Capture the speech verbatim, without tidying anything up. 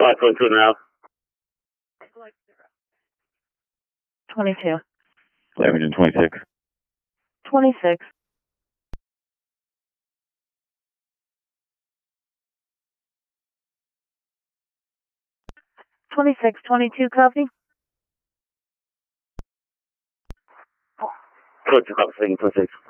five point two and a half. twenty-two. Averaging twenty-six. twenty-six. twenty-six, twenty-two, copy. twenty-two, copy, twenty-six.